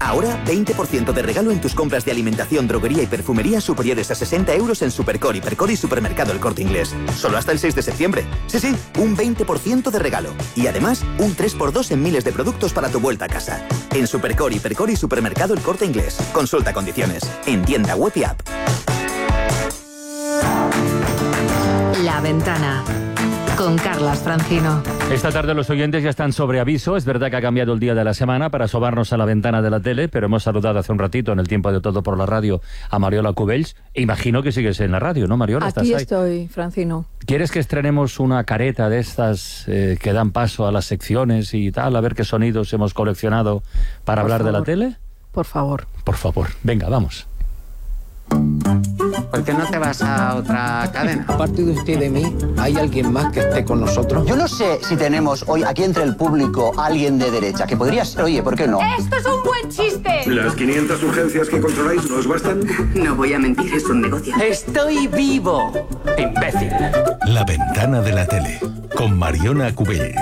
Ahora, 20% de regalo en tus compras de alimentación, droguería y perfumería superiores a 60 euros en Supercore, Hipercor y Supermercado El Corte Inglés. Solo hasta el 6 de septiembre. Sí, un 20% de regalo. Y además, un 3x2 en miles de productos para tu vuelta a casa. En Supercore, Hipercor y Supermercado El Corte Inglés. Consulta condiciones. En tienda web y app. La Ventana, con Carlas Francino. Esta tarde los oyentes ya están sobre aviso. Es verdad que ha cambiado el día de la semana para asomarnos a la ventana de la tele, pero hemos saludado hace un ratito en el tiempo de Todo por la Radio a Mariola Cubells. Imagino que sigues en la radio, ¿no, Mariola? Aquí ¿Estás ahí? estoy, Francino. ¿Quieres que estrenemos una careta de estas que dan paso a las secciones y tal? A ver qué sonidos hemos coleccionado para hablar de la tele. Por favor. Por favor. Venga, vamos. ¿Por qué no te vas a otra cadena? Aparte de usted y de mí, ¿hay alguien más que esté con nosotros? Yo no sé si tenemos hoy aquí entre el público alguien de derecha, que podría ser, oye, ¿por qué no? ¡Esto es un buen chiste! ¿Las 500 urgencias que controláis no os bastan? No voy a mentir, es un negocio. ¡Estoy vivo! ¡Imbécil! La Ventana de la Tele, con Mariola Cubells.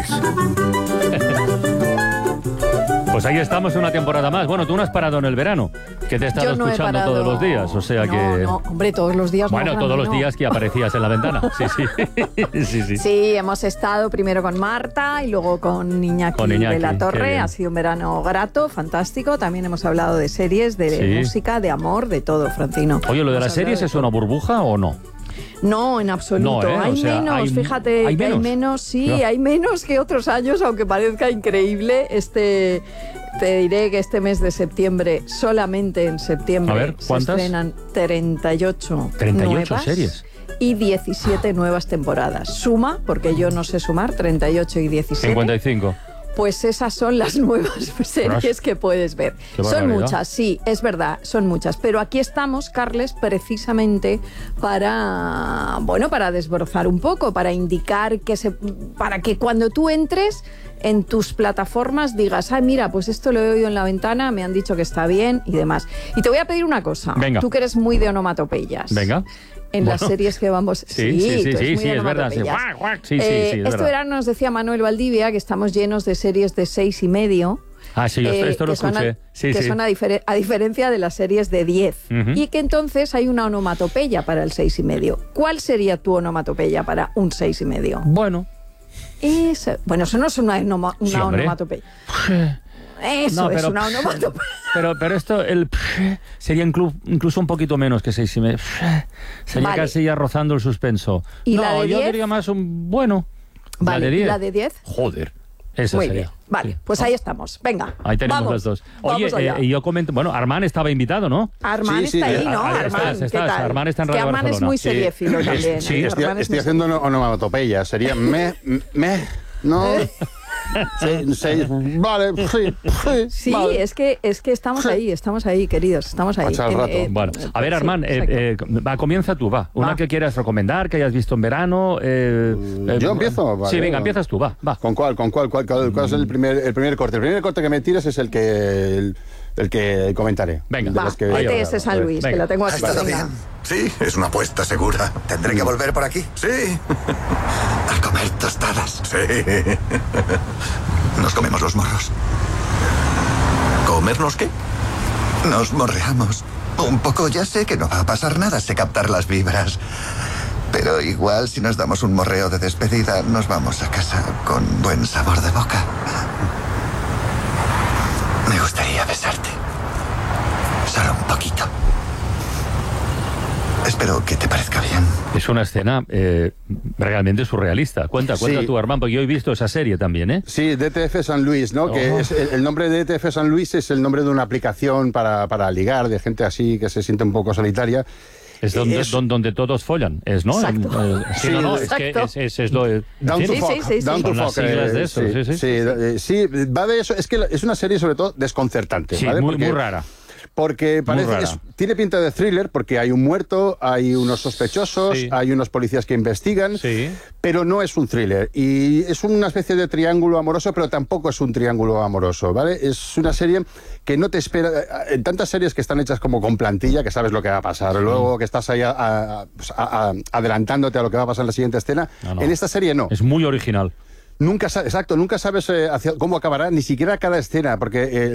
Pues ahí estamos una temporada más. Bueno, tú no has parado en el verano, que te he estado escuchando todos los días, o sea que... No, hombre, todos los días. Bueno, todos los días que aparecías en la ventana. Sí. Sí, hemos estado primero con Marta y luego con Iñaki de la Torre. Ha sido un verano grato, fantástico. También hemos hablado de series, de música, de amor, de todo, Francino. Oye, ¿lo de las series es una burbuja o no? No, en absoluto. No, hay menos, fíjate, ¿hay menos? Hay menos, sí, hay menos que otros años, aunque parezca increíble. Te diré que este mes de septiembre, solamente en septiembre, se estrenan 38 nuevas series. Y 17 nuevas temporadas. Suma, porque yo no sé sumar, 38 y 17. 55. Pues esas son las nuevas series que puedes ver. Son muchas, sí, es verdad, son muchas. Pero aquí estamos, Carles, precisamente para desbrozar un poco, para indicar para que cuando tú entres en tus plataformas digas, ay, mira, pues esto lo he oído en la ventana, me han dicho que está bien y demás. Y te voy a pedir una cosa. Venga. Tú que eres muy de onomatopeyas. Venga. En las series que vamos... Sí, es verdad. Este verano nos decía Manuel Valdivia que estamos llenos de series de 6,5. Ah, sí, esto lo escuché. Son a diferencia de las series de 10. Y que entonces hay una onomatopeya para el 6,5. ¿Cuál sería tu onomatopeya para un 6,5? Bueno, eso no es una onomatopeya. Eso es una onomatopeya. Pero esto sería incluso un poquito menos que 6,5. Sería casi ya rozando el suspenso. ¿Y la de 10? Yo diría más un bueno. Vale, ¿la de 10? ¿La de 10? Joder. Esa muy sería. Bien. Vale, pues ahí estamos. Venga. Ahí tenemos las dos. Oye, yo comento... Bueno, Armand estaba invitado, ¿no? Armand está ahí, ¿no? Armand, ¿qué tal? Armand está en Radio Armand Barcelona. es muy seriéfilo también. Sí, estoy haciendo onomatopeya. Sería no... Vale, sí, vale. es que estamos ahí, queridos, estamos ahí. Bueno, a ver, Armand, comienza tú, va. Una que quieras recomendar, que hayas visto en verano. ¿Yo empiezo? Vale, sí, venga, empiezas tú, va. ¿Con cuál es el primer corte? El primer corte que me tires es el que comentaré. Venga, ETS San Luis, que la tengo aquí. ¿Está bien? Sí, es una apuesta segura. ¿Tendré que volver por aquí? Sí. A comer tostadas. Sí. Nos comemos los morros. ¿Comernos qué? Nos morreamos. Un poco, ya sé que no va a pasar nada, sé captar las vibras. Pero igual si nos damos un morreo de despedida, nos vamos a casa con buen sabor de boca. Me gustaría besarte. Solo un poquito. Espero que te parezca bien. Es una escena realmente surrealista. Cuenta tú, Armand, porque yo he visto esa serie también, ¿eh? Sí, DTF San Luis, ¿no? Que es el nombre de DTF San Luis es el nombre de una aplicación para ligar, de gente así que se siente un poco solitaria. Es donde todos follan, ¿es, no? Exacto. Es lo... Down to Fuck. Sí, va de eso. Es que es una serie sobre todo desconcertante, sí, ¿vale? muy rara. Porque tiene pinta de thriller, porque hay un muerto, hay unos sospechosos, hay unos policías que investigan, pero no es un thriller. Y es una especie de triángulo amoroso, pero tampoco es un triángulo amoroso, ¿vale? Es una serie que no te espera... En tantas series que están hechas como con plantilla, que sabes lo que va a pasar, luego que estás ahí adelantándote a lo que va a pasar en la siguiente escena, en esta serie no. Es muy original. Nunca sabes cómo acabará, ni siquiera cada escena, porque